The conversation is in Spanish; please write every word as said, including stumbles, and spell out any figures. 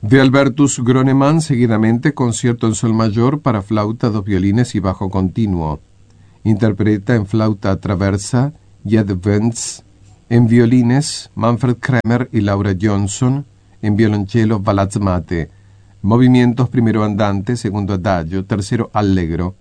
De Albertus Gronemann, seguidamente, concierto en sol mayor para flauta, dos violines y bajo continuo. Interpreta en flauta traversa Jed Wentz, en violines Manfred Kremer y Laura Johnson, en violonchelo Balazs Mate. Movimientos primero andante, segundo adagio, tercero allegro.